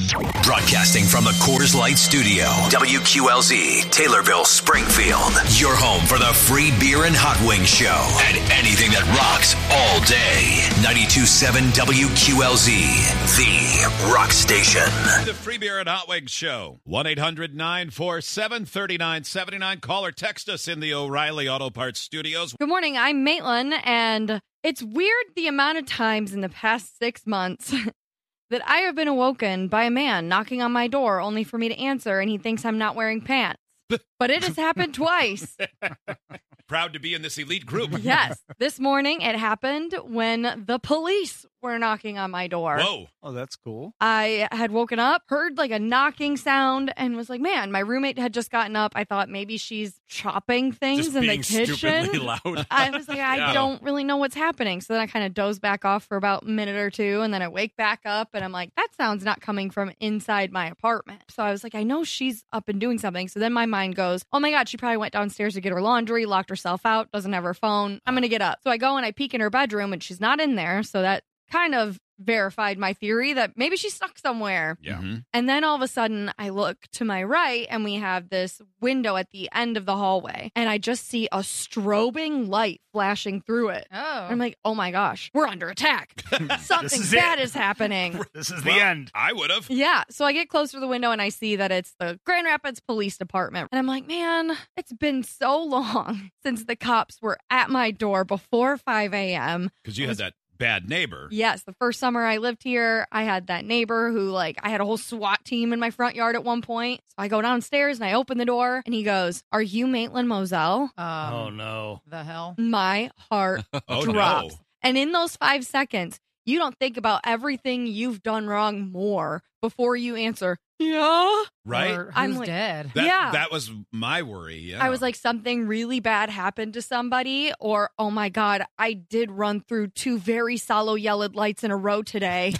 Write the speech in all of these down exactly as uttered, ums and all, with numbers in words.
Broadcasting from the Coors Light Studio, W Q L Z, Taylorville, Springfield. Your home for the free beer and hot wings show and anything that rocks all day. ninety-two point seven W Q L Z, the rock station. The free beer and hot wings show. one eight hundred nine four seven three nine seven nine. Call or text us in the O'Reilly Auto Parts studios. Good morning. I'm Maitland, and it's weird the amount of times in the past six months that I have been awoken by a man knocking on my door only for me to answer, and he thinks I'm not wearing pants. But it has happened twice. Proud to be in this elite group. Yes. This morning, it happened when the police were knocking on my door. Whoa. Oh, that's cool. I had woken up, heard like a knocking sound, and was like, man, my roommate had just gotten up. I thought maybe she's chopping things Just in being the kitchen. stupidly loud. I was like, I Yeah. don't really know what's happening. So then I kind of doze back off for about a minute or two, and then I wake back up, and I'm like, that sound's not coming from inside my apartment. So I was like, I know she's up and doing something. So then my mind goes, oh my God, she probably went downstairs to get her laundry, locked herself out, doesn't have her phone. I'm going to get up. So I go and I peek in her bedroom, and she's not in there. So that kind of verified my theory that maybe she's stuck somewhere. Yeah. Mm-hmm. And then all of a sudden I look to my right and we have this window at the end of the hallway, and I just see a strobing light flashing through it. Oh. And I'm like, oh my gosh, we're under attack. Something is bad it. is happening. This is Well, the end. I would have. Yeah. So I get closer to the window and I see that it's the Grand Rapids Police Department. And I'm like, man, it's been so long since the cops were at my door before five a.m. Because you had that bad neighbor. Yes, the first summer I lived here, I had that neighbor who, like, I had a whole SWAT team in my front yard at one point. So I go downstairs and I open the door and he goes, "Are you Maitland Moselle?" Um, Oh, no. The hell? My heart Oh, drops. no. And in those five seconds, you don't think about everything you've done wrong more before you answer, yeah. Right? Or who's I'm like- dead? That, Yeah. that was my worry. Yeah. I was like, something really bad happened to somebody, or, oh my God, I did run through two very solo yellow lights in a row today.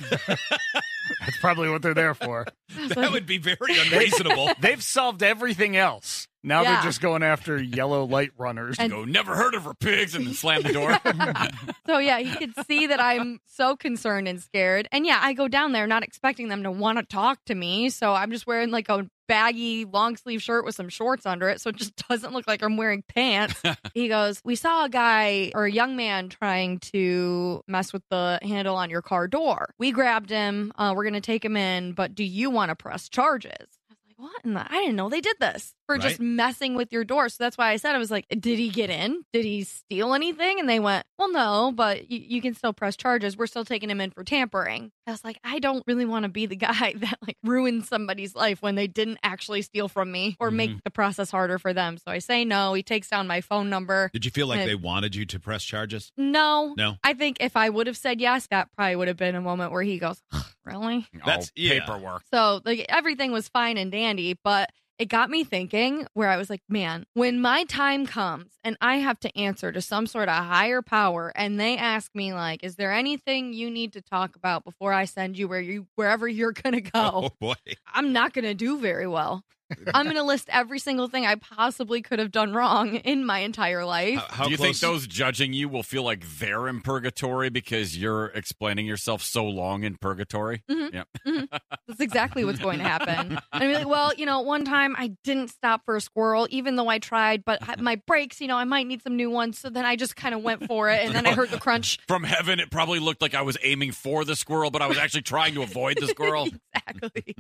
That's probably what they're there for. that would be very unreasonable. They've solved everything else. Now Yeah. they're just going after yellow light runners. And- Go, never heard of her pigs, and then slam the door. So, yeah, he could see that I'm so concerned and scared. And, yeah, I go down there not expecting them to want to talk to me. So I'm just wearing, like, a baggy long sleeve shirt with some shorts under it. So it just doesn't look like I'm wearing pants. He goes, "We saw a guy or a young man trying to mess with the handle on your car door. We grabbed him. Uh, we're going to take him in. But do you want to press charges?" I was like, what in the? I didn't know they did this for Right. just messing with your door. So that's why I said, I was like, did he get in? Did he steal anything? And they went, well, no, but you, you can still press charges. We're still taking him in for tampering. I was like, I don't really want to be the guy that like ruined somebody's life when they didn't actually steal from me or make the process harder for them. So I say no. He takes down my phone number. Did you feel like And- they wanted you to press charges? No. No. I think if I would have said yes, that probably would have been a moment where he goes, really? That's- oh, yeah. paperwork. So like everything was fine and dandy, but it got me thinking where I was like, man, when my time comes and I have to answer to some sort of higher power and they ask me like, is there anything you need to talk about before I send you where you wherever you're going to go? Oh, boy. I'm not going to do very well. I'm going to list every single thing I possibly could have done wrong in my entire life. How, how Do you close? think those judging you will feel like they're in purgatory because you're explaining yourself so long in purgatory? Mhm. Yeah. That's exactly what's going to happen. And I'm like, well, you know, one time I didn't stop for a squirrel, even though I tried, but I- my brakes, you know, I might need some new ones. So then I just kind of went for it. And then I heard the crunch. From heaven, it probably looked like I was aiming for the squirrel, but I was actually trying to avoid the squirrel. Exactly.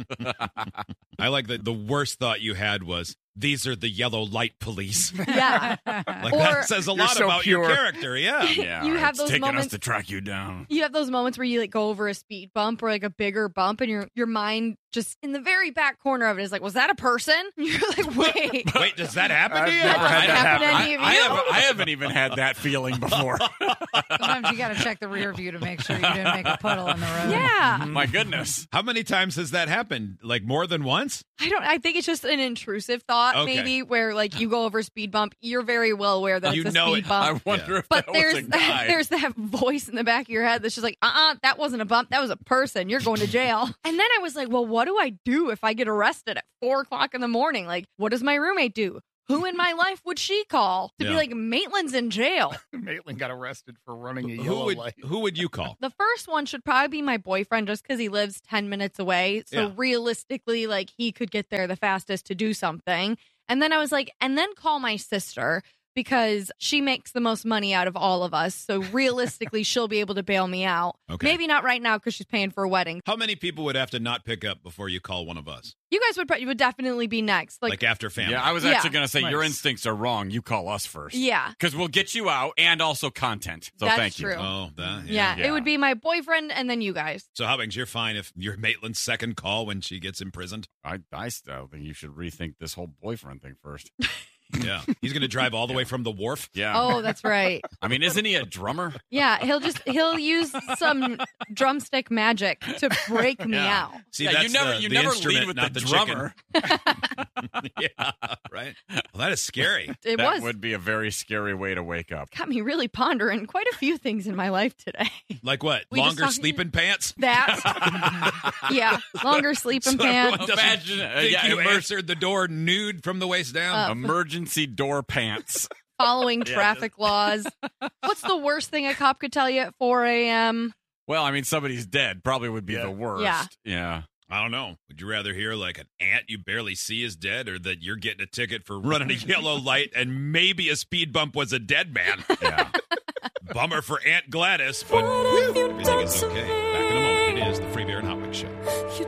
I like that the worst thought you had was, these are the yellow light police. Yeah. Like Or- that says a You're lot so about pure. your character. Yeah. Yeah, You have it's those taking moments- us to track you down. You have those moments where you like go over a speed bump or like a bigger bump and your your mind just in the very back corner of it is like, was that a person? You're like, wait. Wait, does that happen to I've you? never had doesn't that happen to happen. any of I, I you. haven't, I haven't even had that feeling before. Sometimes you got to check the rear view to make sure you didn't make a puddle in the road. Yeah. My goodness. How many times has that happened? Like more than once? I don't I think it's just an intrusive thought Okay. maybe where like you go over a speed bump, you're very well aware that You it's a know speed it. bump. I wonder if But that there's was a guy. there's that voice in the back of your head that's just like, uh-uh, that wasn't a bump. That was a person. You're going to jail. And then I was like, well, what do I do if I get arrested at four o'clock in the morning? Like, what does my roommate do? who in my life would she call to Yeah. be like, Maitland's in jail? Maitland got arrested for running a Who yellow would light. who would you call? The first one should probably be my boyfriend just because he lives ten minutes away. So Yeah. realistically, like he could get there the fastest to do something. And then I was like, and then call my sister because she makes the most money out of all of us. So realistically, she'll be able to bail me out. Okay. Maybe not right now because she's paying for a wedding. How many people would have to not pick up before you call one of us? You guys would probably would definitely be next. Like, Like, after family? Yeah, I was Yeah. actually going to say your Nice. instincts are wrong. You call us first. yeah. Because we'll get you out and also content. So That's thank true. you. Oh, that, Yeah, Yeah. it would be my boyfriend and then you guys. So, Hubbings, you're fine if you're Maitland's second call when she gets imprisoned? I, I still think you should rethink this whole boyfriend thing first. Yeah. He's going to drive all the way from the wharf? Yeah. Oh, that's right. I mean, isn't he a drummer? Yeah, he'll just he'll use some drumstick magic to break me Yeah. out. See, Yeah, that's you never, the, you the never instrument, lead with not the, the drummer. chicken. Yeah, right? Well, that is scary. It that was would be a very scary way to wake up. got me really pondering quite a few things in my life today. Like what? We just Longer talking- sleeping pants? That, yeah, longer sleeping So pants. everyone doesn't Imagine, uh, think yeah, you immer- answered the door nude from the waist down? Uh, Emergency door pants. Following traffic laws. What's the worst thing a cop could tell you at four a.m.? Well, I mean, somebody's dead probably would be Yeah. the worst. Yeah. Yeah. I don't know. Would you rather hear like an ant you barely see is dead, or that you're getting a ticket for running a yellow light and maybe a speed bump was a dead man? Yeah. Bummer for Aunt Gladys, but we think it's okay. Back in a moment. It is the Free Beer and Hot Wings Show. You